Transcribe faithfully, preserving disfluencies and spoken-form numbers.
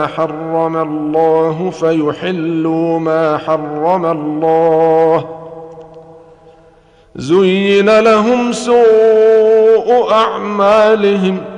حرم الله فيحلوا ما حرم الله. زين لهم سوء أعمالهم